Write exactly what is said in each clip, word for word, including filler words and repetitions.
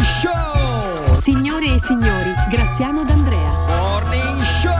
Show. Signore e signori, Graziano D'Andrea. Morning Show.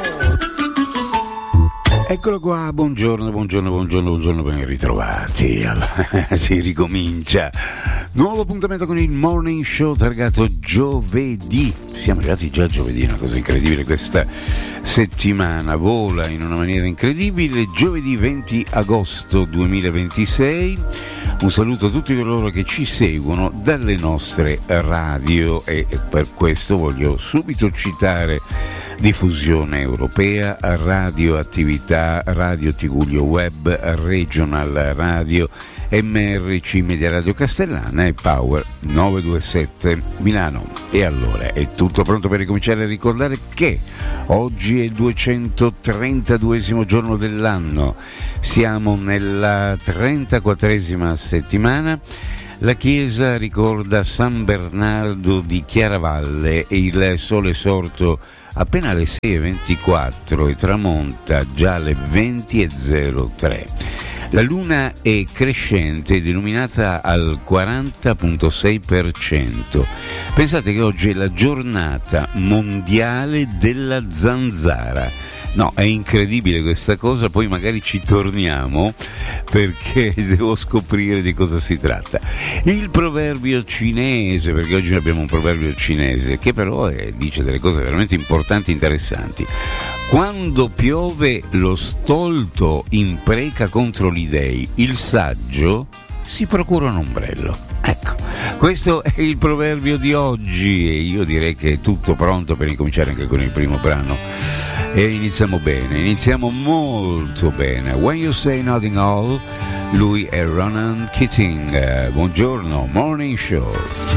Eccolo qua, buongiorno, buongiorno, buongiorno, buongiorno, ben ritrovati. Si ricomincia. Nuovo appuntamento con il Morning Show targato giovedì. Siamo arrivati già a giovedì, una cosa incredibile, questa settimana vola in una maniera incredibile. Giovedì venti agosto duemilaventisei. Un saluto a tutti coloro che ci seguono dalle nostre radio e per questo voglio subito citare Diffusione Europea, Radio Attività, Radio Tigullio Web, Regional Radio, M R C Media Radio Castellana e Power novecentoventisette Milano. E allora è tutto pronto per ricominciare a ricordare che oggi è il duecentotrentaduesimo giorno dell'anno, siamo nella trentaquattresima settimana. La chiesa ricorda San Bernardo di Chiaravalle e il sole è sorto appena alle sei e ventiquattro e tramonta già alle venti e zero tre. La luna è crescente ed illuminata al quaranta virgola sei per cento. Pensate che oggi è la giornata mondiale della zanzara. No, è incredibile questa cosa, poi magari ci torniamo perché devo scoprire di cosa si tratta. Il proverbio cinese, perché oggi abbiamo un proverbio cinese che però è, dice delle cose veramente importanti e interessanti. Quando piove lo stolto impreca contro gli dei, il saggio si procura un ombrello. Ecco, questo è il proverbio di oggi e io direi che è tutto pronto per incominciare anche con il primo brano. E iniziamo bene, iniziamo molto bene. When You Say Nothing All, lui è Ronan Keating. Buongiorno, Morning Show.